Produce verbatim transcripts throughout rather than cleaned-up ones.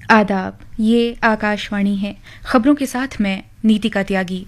आदाब, ये आकाशवाणी है। खबरों के साथ मैं नीतिका त्यागी।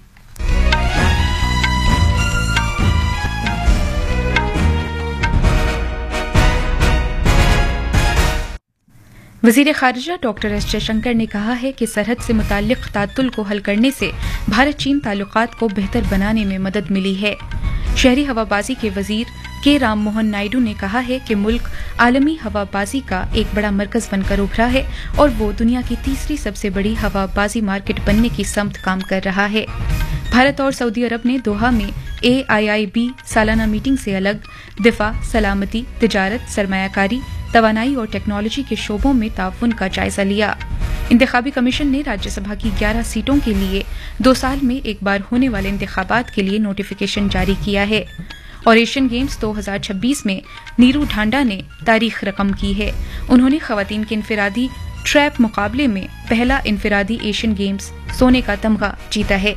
वज़ीर ख़ारिजा डॉक्टर एस जयशंकर ने कहा है कि सरहद से मुताल्लिक़ तातुल को हल करने से भारत चीन ताल्लुकात को बेहतर बनाने में मदद मिली है। शहरी हवाबाजी के वज़ीर के राम मोहन नायडू ने कहा है कि मुल्क आलमी हवाबाजी का एक बड़ा मरकज बनकर उभरा है और वो दुनिया की तीसरी सबसे बड़ी हवाबाजी मार्केट बनने की समत काम कर रहा है। भारत और सऊदी अरब ने दोहा में ए आई आई बी सालाना मीटिंग से अलग दिफा, सलामती, तिजारत, सरमायाकारी, तवानाई और टेक्नोलॉजी के शोबों में ताउन का जायजा लिया। इंतखाबी कमीशन ने राज्यसभा की ग्यारह सीटों के लिए दो साल में एक बार होने वाले इंतखाबात के लिए नोटिफिकेशन जारी किया है। और एशियन गेम्स दो हज़ार छब्बीस में नीरू ढांडा ने तारीख रकम की है। उन्होंने खवातीन के इनफिरादी ट्रैप मुकाबले में पहला इनफिरादी एशियन गेम्स सोने का तमगा जीता है।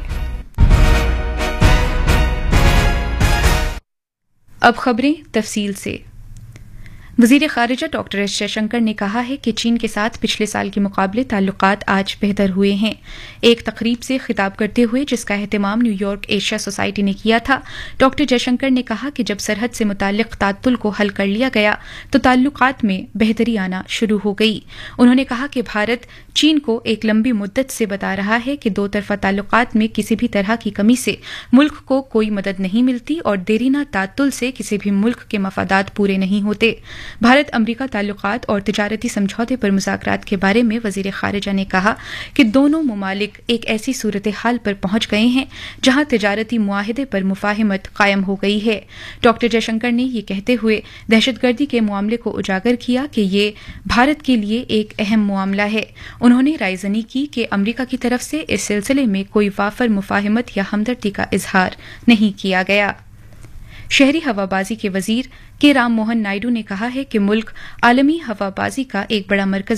अब खबरें तफसील से। वज़ीर ख़ारिजा डॉक्टर एस जयशंकर ने कहा है कि चीन के साथ पिछले साल के मुकाबले ताल्लुकात आज बेहतर हुए हैं। एक तकरीब से खिताब करते हुए जिसका एहतमाम न्यूयॉर्क एशिया सोसाइटी ने किया था, डॉक्टर जयशंकर ने कहा कि जब सरहद से मुताल्लिक़ तातुल को हल कर लिया गया तो ताल्लुकात में बेहतरी आना शुरू हो गई। उन्होंने कहा कि भारत चीन को एक लंबी मुद्दत से बता रहा है कि दो तरफा ताल्लुकात में किसी भी तरह की कमी से मुल्क को कोई मदद नहीं मिलती और देरीना तातुल से किसी भी मुल्क के मफादात पूरे नहीं होते। भारत अमरीका ताल्लुकात और तिजारती समझौते पर मुज़ाकरात के बारे में वज़ीर ख़ारिजा ने कहा कि दोनों मुमालिक एक ऐसी सूरत हाल पर पहुंच गए हैं जहां तिजारती मुआहिदे पर मुफाहिमत कायम हो गई है। डॉक्टर जयशंकर ने यह कहते हुए दहशतगर्दी के मामले को उजागर किया कि ये भारत के लिए एक अहम मामला है। उन्होंने रायज़नी की कि अमरीका की तरफ से इस सिलसिले में कोई वाफर मुफाहिमत या हमदर्दी का इजहार नहीं किया गया। शहरी हवाबाजी के वज़ीर के राम मोहन नायडू ने कहा है कि मुल्क आलमी हवाबाजी का एक बड़ा मरकज